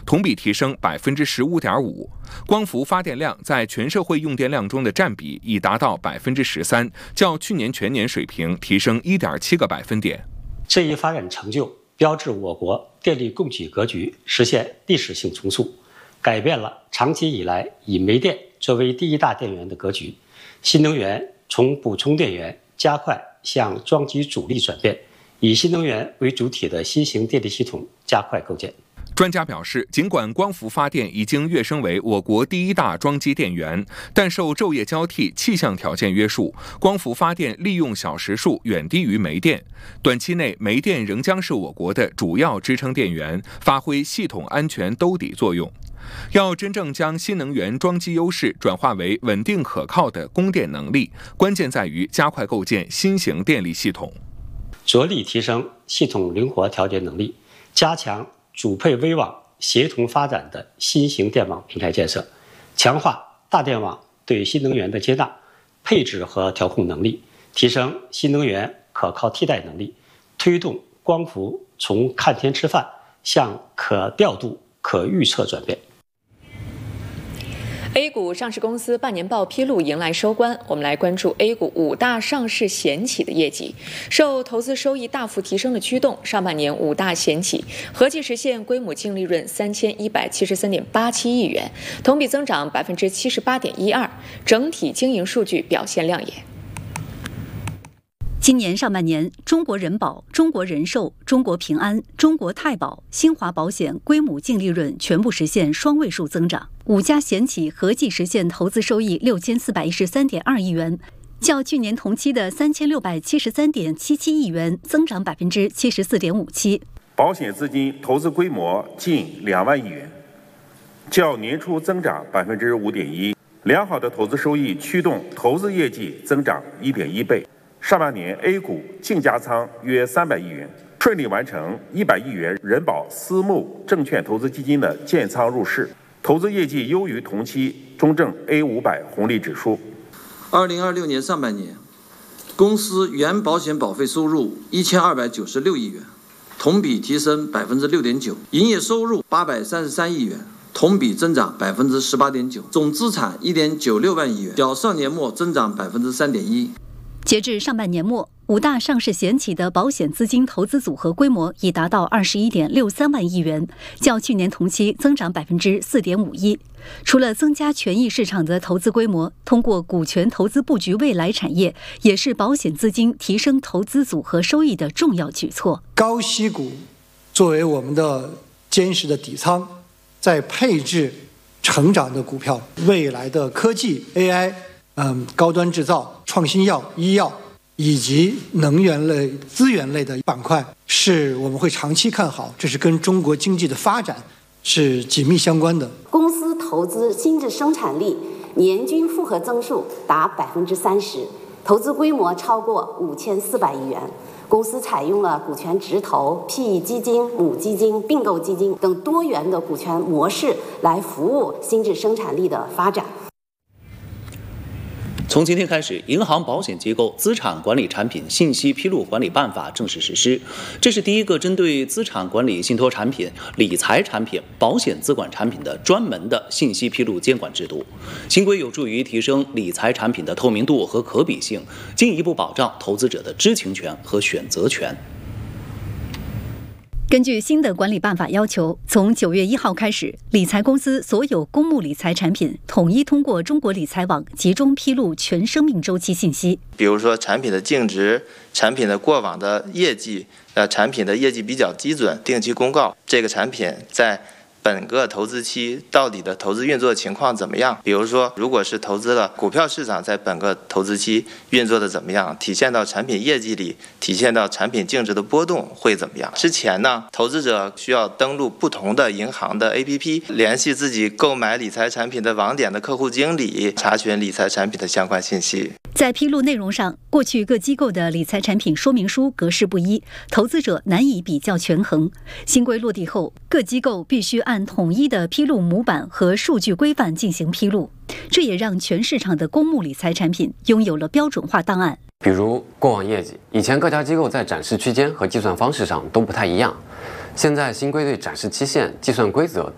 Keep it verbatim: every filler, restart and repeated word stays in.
同比提升百分之十五点五。光伏发电量在全社会用电量中的占比已达到百分之十三，较去年全年水平提升一点七个百分点。 这一发展成就标志我国电力供给格局实现历史性重塑，改变了长期以来以煤电作为第一大电源的格局。新能源从补充电源加快向装机主力转变，以新能源为主体的新型电力系统加快构建。 专家表示，尽管光伏发电已经跃升为我国第一大装机电源，但受昼夜交替、气象条件约束，光伏发电利用小时数远低于煤电。短期内，煤电仍将是我国的主要支撑电源，发挥系统安全兜底作用。要真正将新能源装机优势转化为稳定可靠的供电能力，关键在于加快构建新型电力系统， 着力提升系统灵活调节能力，加强主配微网协同发展的新型电网平台建设，强化大电网对新能源的接纳、配置和调控能力，提升新能源可靠替代能力，推动光伏从看天吃饭向可调度、可预测转变。 A 股上市公司半年报披露迎来收官，我们来关注 A 股五大上市险企的业绩。受投资收益大幅提升的驱动，上半年五大险企合计实现规模净利润三千一百七十三点八七亿元，同比增长百分之七十八点一二，整体经营数据表现亮眼。 今年上半年，中国人保、中国人寿、中国平安、中国太保、新华保险规模净利润全部实现双位数增长，五家险企合计实现投资收益六千四百一十三点二亿元，较去年同期的三千六百七十三点七七亿元增长百分之七十四点五七。 保险资金投资规模近两万亿元，较年初增长百分之五点一。良好的投资收益驱动投资业绩增长一点一倍。上半年 A 股净加仓约三百亿元，顺利完成一百亿元人保私募证券投资基金的建仓入市，投资业绩优于同期中证 A 五百 红利指数。 二零二六年上半年，公司原保险保费收入一千二百九十六亿元，同比提升百分之六点九，营业收入八百三十三亿元，同比增长百分之十八点九，总资产一点九六万亿元，较上年末增长百分之三点一。 截至上半年末，五大上市险企的保险资金投资组合规模已达到二十一点六三万亿元，较去年同期增长百分之四点五一。除了增加权益市场的投资规模，通过股权投资布局未来产业，也是保险资金提升投资组合收益的重要举措。 高息股作为我们的坚实的底仓，在配置成长的股票，未来的科技 A I。嗯，高端制造、创新药、医药以及能源类、资源类的板块，是我们会长期看好，这是跟中国经济的发展是紧密相关的。 公司投资新质生产力年均复合增速达百分之三十，投资规模超过五千四百亿元。公司采用了股权直投、P E 基金、母基金、并购基金等多元的股权模式来服务新质生产力的发展。 从今天开始，银行保险机构资产管理产品信息披露管理办法正式实施。这是第一个针对资产管理信托产品、理财产品、保险资管产品的专门的信息披露监管制度。新规有助于提升理财产品的透明度和可比性，进一步保障投资者的知情权和选择权。 根据新的管理办法要求，从九月一号开始，理财公司所有公募理财产品统一通过中国理财网集中披露全生命周期信息。 比如说产品的净值、产品的过往的业绩、呃，产品的业绩比较基准，定期公告这个产品在本个投资期到底的投资运作情况怎么样？比如说，如果是投资了股票市场，在本个投资期运作的怎么样？体现到产品业绩里，体现到产品净值的波动会怎么样？之前呢，投资者需要登录不同的银行的 A P P， 联系自己购买理财产品的网点的客户经理，查询理财产品的相关信息。 在披露内容上，过去各机构的理财产品说明书格式不一，投资者难以比较权衡。新规落地后，各机构必须按统一的披露模板和数据规范进行披露，这也让全市场的公募理财产品拥有了标准化档案。 比如过往业绩，以前各家机构在展示区间和计算方式上都不太一样，现在新规对展示期限、计算规则